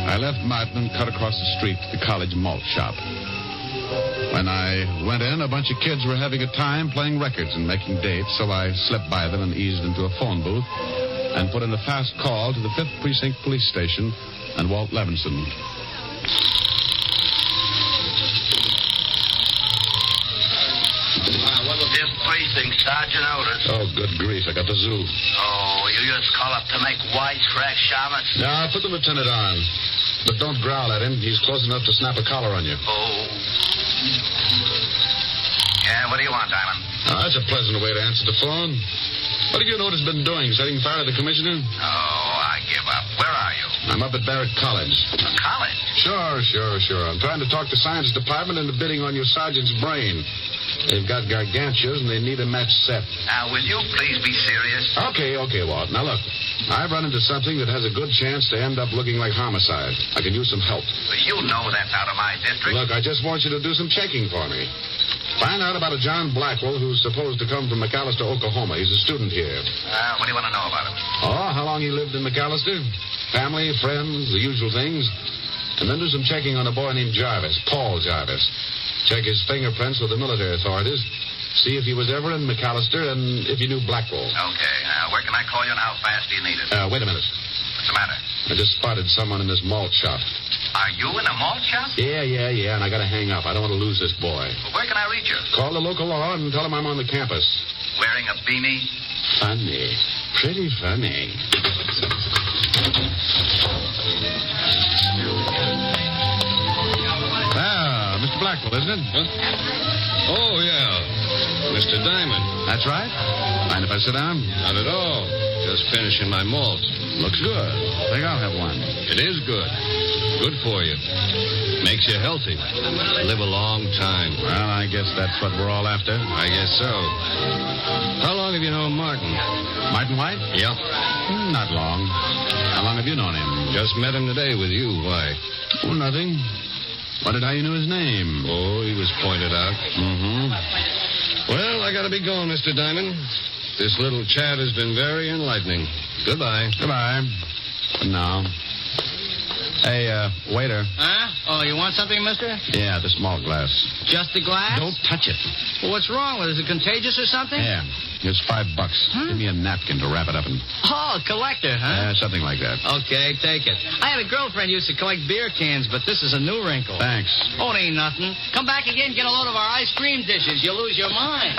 I left Martin and cut across the street to the college malt shop. When I went in, a bunch of kids were having a time playing records and making dates, so I slipped by them and eased into a phone booth and put in a fast call to the 5th Precinct Police Station and Walt Levinson. Fifth Precinct, Sergeant Otis. Oh, good grief, I got the zoo. Oh, you just call up to make wisecracks, Shamus? Now, put the lieutenant on. But don't growl at him. He's close enough to snap a collar on you. Oh. Yeah, what do you want, Diamond? That's a pleasant way to answer the phone. What have you noticed been doing? Setting fire to the commissioner? Oh, I give up. Where are you? I'm up at Barrett College. College? Sure. I'm trying to talk the science department into bidding on your sergeant's brain. They've got gargantuas, and they need a match set. Now, will you please be serious? Okay, Walt. Now, look. I've run into something that has a good chance to end up looking like homicide. I can use some help. Well, you know that's out of my district. Look, I just want you to do some checking for me. Find out about a John Blackwell who's supposed to come from McAllister, Oklahoma. He's a student here. What do you want to know about him? Oh, how long he lived in McAllister? Family, friends, the usual things. And then do some checking on a boy named Jarvis, Paul Jarvis. Check his fingerprints with the military authorities. See if he was ever in McAllister and if he knew Blackwell. Okay. Where can I call you and how fast do you need it? Wait a minute. What's the matter? I just spotted someone in this malt shop. Are you in a malt shop? Yeah, and I gotta hang up. I don't want to lose this boy. Well, where can I reach you? Call the local law and tell him I'm on the campus. Wearing a beanie? Funny. Pretty funny. Mr. Blackwell, isn't it? Huh? Oh, yeah. Mr. Diamond. That's right. Mind if I sit down? Not at all. Just finishing my malt. Looks good. I think I'll have one. It is good. Good for you. Makes you healthy. Live a long time. Well, I guess that's what we're all after. I guess so. How long have you known Martin? Martin White? Yep. Not long. How long have you known him? Just met him today with you. Why? Oh, nothing. Wondered how you knew his name. Oh, he was pointed out. Mm-hmm. Well, I gotta be going, Mr. Diamond. This little chat has been very enlightening. Goodbye. Goodbye. For now. Hey, waiter. Huh? Oh, you want something, mister? Yeah, the small glass. Just the glass? Don't touch it. Well, what's wrong with it? Is it contagious or something? Yeah. Here's $5. Give me a napkin to wrap it up in. Oh, collector, huh? Something like that. Okay, take it. I had a girlfriend who used to collect beer cans, but this is a new wrinkle. Thanks. Oh, it ain't nothing. Come back again, get a load of our ice cream dishes. You'll lose your mind.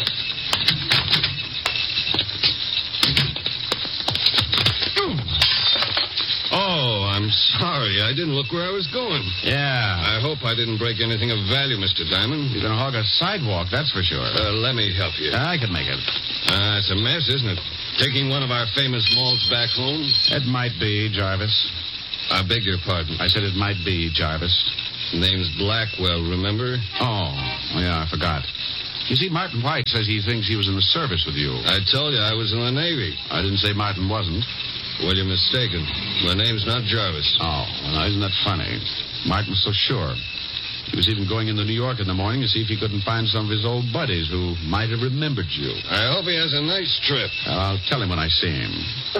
Oh, I'm sorry. I didn't look where I was going. Yeah. I hope I didn't break anything of value, Mr. Diamond. You're going to hog a sidewalk, that's for sure. Let me help you. I can make it. It's a mess, isn't it? Taking one of our famous malts back home? It might be, Jarvis. I beg your pardon. I said it might be, Jarvis. Name's Blackwell, remember? Oh, yeah, I forgot. You see, Martin White says he thinks he was in the service with you. I told you I was in the Navy. I didn't say Martin wasn't. Well, you're mistaken. My name's not Jarvis. Oh, well, now, isn't that funny? Martin's so sure. He was even going into New York in the morning to see if he couldn't find some of his old buddies who might have remembered you. I hope he has a nice trip. I'll tell him when I see him.